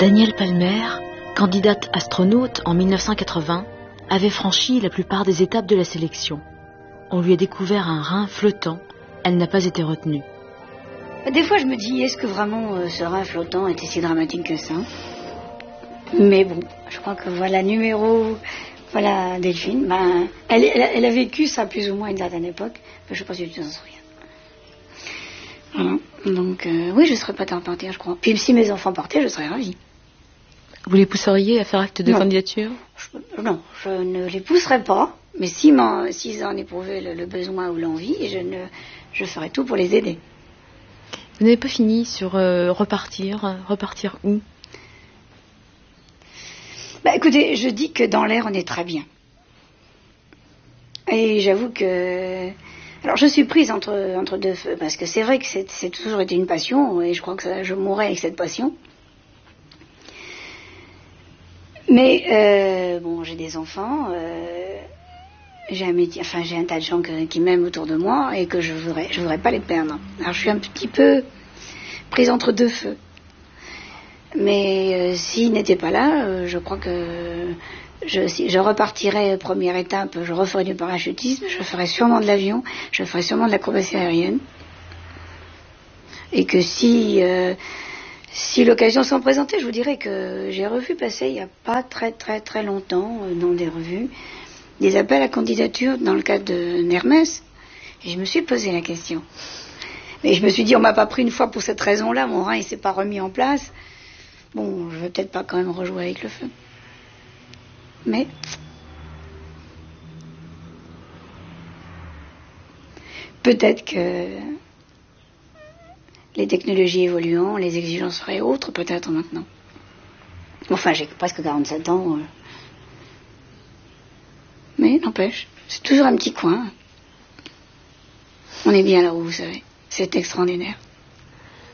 Danielle Palmer, candidate astronaute en 1980, avait franchi la plupart des étapes de la sélection. On lui a découvert un rein flottant. Elle n'a pas été retenue. Des fois, je me dis, est-ce que vraiment ce rein flottant était si dramatique que ça? Mais bon, je crois que voilà, voilà Delphine. Ben, elle a vécu ça plus ou moins à une certaine époque. Je ne sais pas si tu t'en souviens. Voilà. Donc, oui, je ne serais pas tard partir, je crois. Puis si mes enfants partaient, je serais ravie. Vous les pousseriez à faire acte de candidature? Non, je ne les pousserais pas. Mais s'ils en éprouvaient le besoin ou l'envie, je ferais tout pour les aider. Vous n'avez pas fini sur repartir où? Bah, écoutez, je dis que dans l'air, on est très bien. Et j'avoue que... Alors, je suis prise entre deux feux, parce que c'est vrai que c'est toujours été une passion, et je crois que je mourrai avec cette passion. Mais, bon, j'ai des enfants, j'ai un métier, enfin, j'ai un tas de gens qui m'aiment autour de moi, et que je voudrais pas les perdre. Alors, je suis un petit peu prise entre deux feux. Mais s'il n'était pas là, je crois que je repartirais première étape, je referais du parachutisme, je ferais sûrement de l'avion, je ferais sûrement de l'acrobatie aérienne. Et que si l'occasion s'en présentait, je vous dirais que j'ai revu passer il n'y a pas très longtemps dans des revues des appels à candidature dans le cadre de Hermès. Et je me suis posé la question. Mais je me suis dit, on m'a pas pris une fois pour cette raison-là, mon rein il s'est pas remis en place. Bon, je vais peut-être pas quand même rejouer avec le feu. Mais... peut-être que les technologies évoluant, les exigences seraient autres peut-être maintenant. Enfin, j'ai presque 47 ans. Mais n'empêche, c'est toujours un petit coin. On est bien là-haut, vous savez. C'est extraordinaire.